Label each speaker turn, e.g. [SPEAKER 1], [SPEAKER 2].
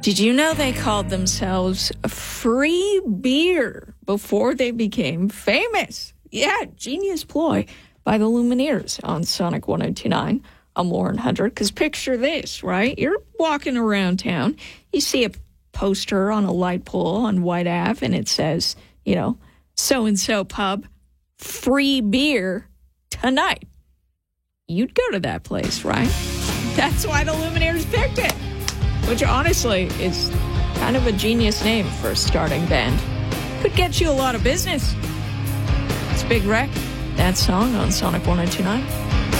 [SPEAKER 1] Did you know they called themselves Free Beer before they became famous? Yeah, genius ploy by the Lumineers on Sonic 102.9. I'm Lauren Hunter, because picture this, right? You're walking around town. You see a poster on a light pole on White Ave, and it says, so-and-so pub, free beer tonight. You'd go to that place, right? That's why the Lumineers picked it, which honestly is kind of a genius name for a starting band. Could get you a lot of business. It's Big Wreck. That song on Sonic 102.9.